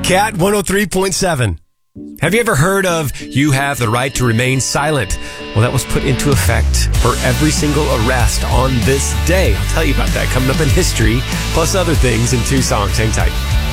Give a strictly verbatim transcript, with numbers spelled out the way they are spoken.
Cat one oh three point seven. Have you ever heard of you have the right to remain silent? Well, that was put into effect for every single arrest on this day. I'll tell you about that coming up in history, plus other things in two songs. Hang tight.